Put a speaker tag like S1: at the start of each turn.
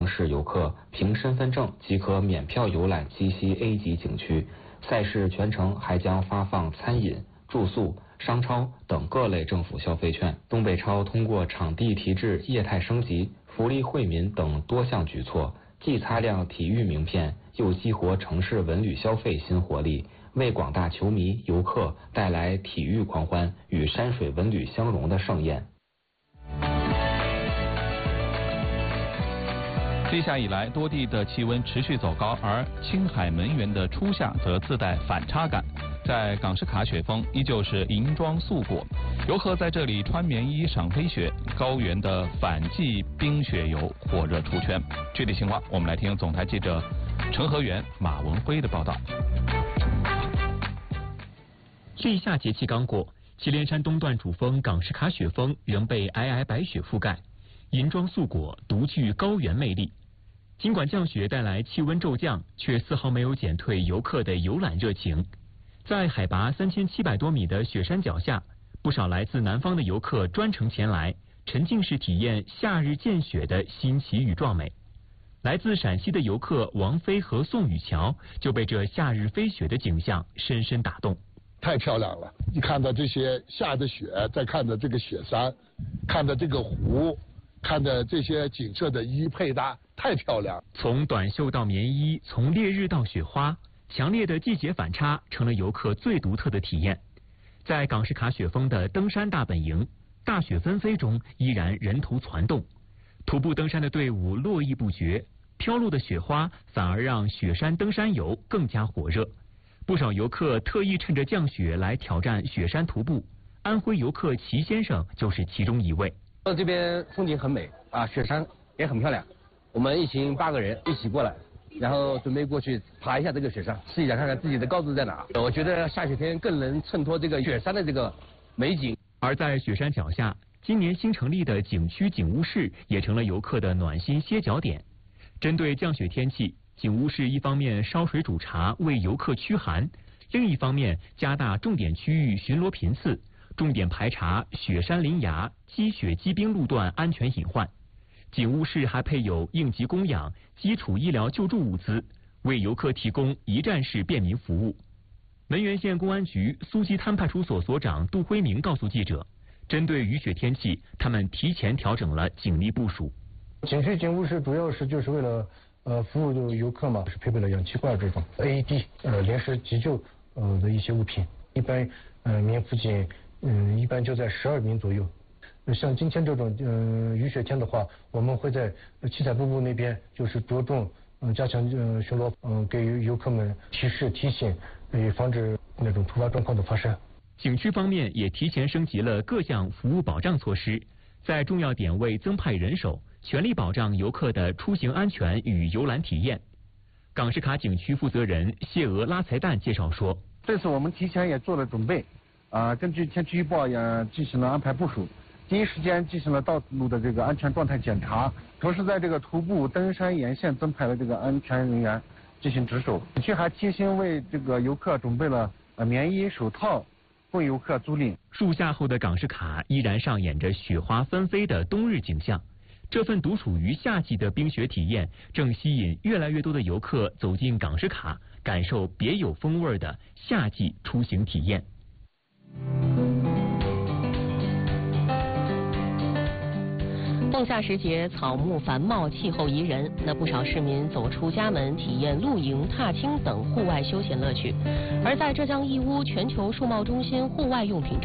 S1: 市游客凭身份证即可免票游览鸡西 A 级景区。赛事全程还将发放餐饮、住宿、商超等各类政府消费券。东北超通过场地提质、业态升级、福利惠民等多项举措，既擦亮体育名片，又激活城市文旅消费新活力，为广大球迷、游客带来体育狂欢与山水文旅相融的盛宴。
S2: 立夏以来，多地的气温持续走高，而青海门源的初夏则自带反差感。在港士卡雪峰依旧是银装素裹，游客在这里穿棉衣赏飞雪，高原的反季冰雪游火热出圈。具体情况，我们来听总台记者陈和元、马文辉的报道。
S3: 立夏节气刚过，祁连山东段主峰港士卡雪峰仍被皑皑白雪覆盖，银装素裹，独具高原魅力。尽管降雪带来气温骤降，却丝毫没有减退游客的游览热情。在海拔3700多米的雪山脚下，不少来自南方的游客专程前来，沉浸式体验夏日见雪的新奇与壮美。来自陕西的游客王飞和宋雨桥就被这夏日飞雪的景象深深打动。
S4: 太漂亮了！你看到这些下的雪，再看到这个雪山，看到这个湖，看着这些景色的一一配搭，太漂亮。
S3: 从短袖到棉衣，从烈日到雪花，强烈的季节反差成了游客最独特的体验。在港士卡雪峰的登山大本营，大雪纷飞中依然人头攒动，徒步登山的队伍络绎不绝，飘落的雪花反而让雪山登山游更加火热。不少游客特意趁着降雪来挑战雪山徒步，安徽游客齐先生就是其中一位。
S5: 这边风景很美啊，雪山也很漂亮。我们一行8个人一起过来，然后准备过去爬一下这个雪山，试一下看看自己的高度在哪。我觉得下雪天更能衬托这个雪山的这个美景。
S3: 而在雪山脚下，今年新成立的景区景物室也成了游客的暖心歇脚点。针对降雪天气，景物室一方面烧水煮茶为游客驱寒，另一方面加大重点区域巡逻频次，重点排查雪山林崖、积雪积冰路段安全隐患。景物室还配有应急供氧、基础医疗救助物资，为游客提供一站式便民服务。汶源县公安局苏基滩派出所所长杜辉明告诉记者，针对雨雪天气，他们提前调整了警力部署。
S6: 景区景物室主要是就是为了服务游客嘛，是配备了氧气罐这种 AED 临时急救的一些物品。一般民辅警一般就在12名左右。像今天这种雨雪天的话，我们会在七彩瀑布那边就是着重加强巡逻，给游客们提示提醒，以防止那种突发状况的发生。
S3: 景区方面也提前升级了各项服务保障措施，在重要点位增派人手，全力保障游客的出行安全与游览体验。港士卡景区负责人谢俄拉财旦介绍说，
S7: 这次我们提前也做了准备，根据天气预报也进行了安排部署，第一时间进行了道路的这个安全状态检查，同时在这个徒步登山沿线增派了这个安全人员进行值守。景区还贴心为这个游客准备了棉衣、手套，供游客租赁。
S3: 树下后的港士卡依然上演着雪花纷飞的冬日景象，这份独属于夏季的冰雪体验正吸引越来越多的游客走进港士卡，感受别有风味的夏季出行体验。
S8: 仲夏时节，草木繁茂，气候宜人，那不少市民走出家门，体验露营、踏青等户外休闲乐趣。而在浙江义乌全球数贸中心户外用品